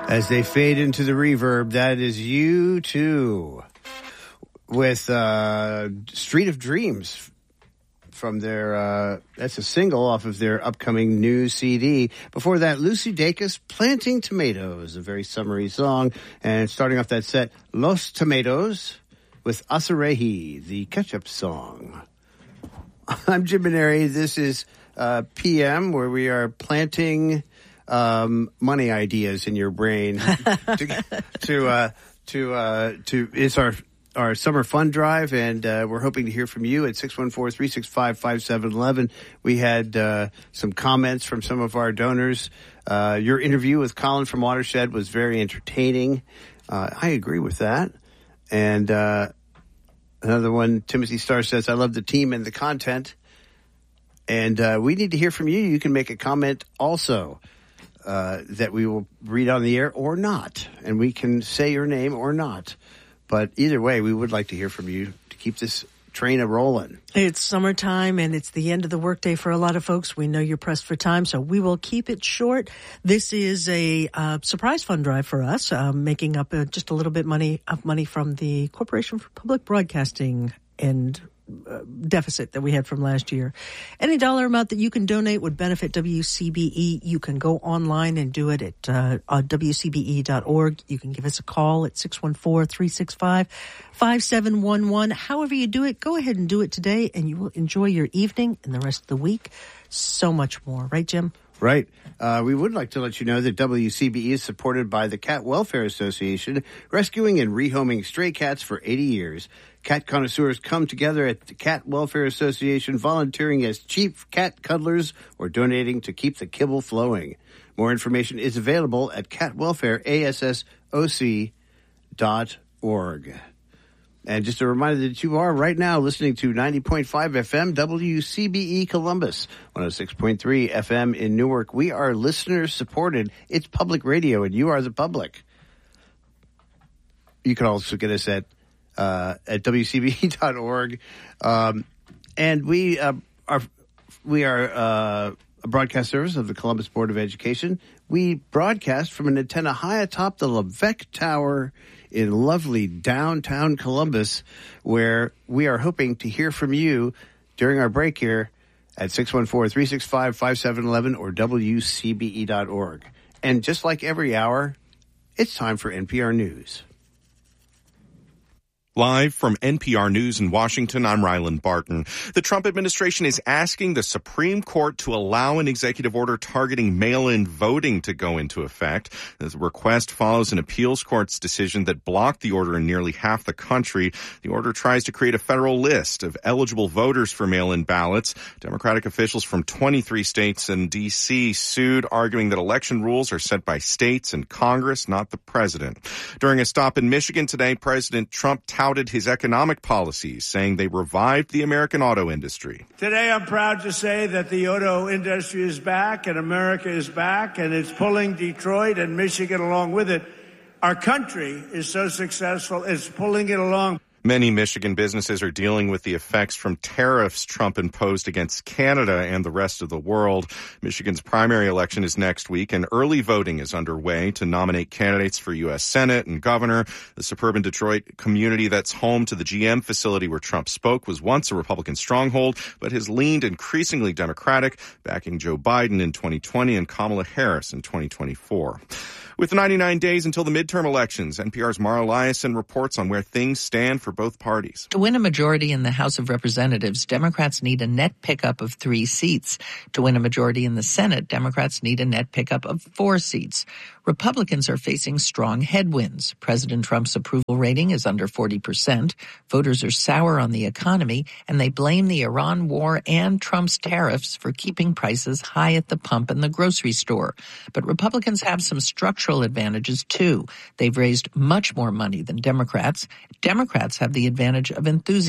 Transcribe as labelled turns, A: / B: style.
A: As they fade into the reverb, that is U2 with Street of Dreams from their, that's a single off of their upcoming new CD. Before that, Lucy Dacus, Planting Tomatoes, a very summery song. And starting off that set, Los Tomatoes with Asarehi, the ketchup song. I'm Jim Maneri. This is PM, where we are planting money ideas in your brain it's our summer fun drive, and we're hoping to hear from you at 614-365-5711. We had some comments from some of our donors. Your interview with Colin from Watershed was very entertaining. I agree with that. And another one, Timothy Starr says, I love the team and the content. And we need to hear from you. You can make a comment also that we will read on the air or not. And we can say your name or not. But either way, we would like to hear from you to keep this train a-rolling.
B: It's summertime, and it's the end of the workday for a lot of folks. We know you're pressed for time, so we will keep it short. This is a surprise fund drive for us, making up just a little bit of money from the Corporation for Public Broadcasting and deficit that we had from last year. Any dollar amount that you can donate would benefit WCBE. You can go online and do it at WCBE.org. You can give us a call at 614-365-5711. However you do it, go ahead and do it today, and you will enjoy your evening and the rest of the week so much more. Right, Jim?
A: Right. We would like to let you know that WCBE is supported by the Cat Welfare Association, rescuing and rehoming stray cats for 80 years. Cat connoisseurs come together at the Cat Welfare Association, volunteering as chief cat cuddlers or donating to keep the kibble flowing. More information is available at catwelfareassoc.org. And just a reminder that you are right now listening to 90.5 FM WCBE Columbus, 106.3 FM in Newark. We are listener-supported. It's public radio, and you are the public. You can also get us at WCBE.org. And we are a broadcast service of the Columbus Board of Education. We broadcast from an antenna high atop the Levesque Tower in lovely downtown Columbus, where we are hoping to hear from you during our break here at 614-365-5711 or WCBE.org. And just like every hour, it's time for NPR News.
C: Live from NPR News in Washington, I'm Ryland Barton. The Trump administration is asking the Supreme Court to allow an executive order targeting mail-in voting to go into effect. The request follows an appeals court's decision that blocked the order in nearly half the country. The order tries to create a federal list of eligible voters for mail-in ballots. Democratic officials from 23 states and D.C. sued, arguing that election rules are set by states and Congress, not the president. During a stop in Michigan today, President Trump touted his economic policies, saying they revived the American auto industry.
D: Today, I'm proud to say that the auto industry is back and America is back, and it's pulling Detroit and Michigan along with it. Our country is so successful, it's pulling it along.
C: Many Michigan businesses are dealing with the effects from tariffs Trump imposed against Canada and the rest of the world. Michigan's primary election is next week, and early voting is underway to nominate candidates for U.S. Senate and governor. The suburban Detroit community that's home to the GM facility where Trump spoke was once a Republican stronghold, but has leaned increasingly Democratic, backing Joe Biden in 2020 and Kamala Harris in 2024. With 99 days until the midterm elections, NPR's Mara Liasson reports on where things stand for both parties.
E: To win a majority in the House of Representatives, Democrats need a net pickup of 3 seats. To win a majority in the Senate, Democrats need a net pickup of 4 seats. Republicans are facing strong headwinds. President Trump's approval rating is under 40%. Voters are sour on the economy, and they blame the Iran war and Trump's tariffs for keeping prices high at the pump and the grocery store. But Republicans have some structural advantages, too. They've raised much more money than Democrats. Democrats have the advantage of enthusiasm.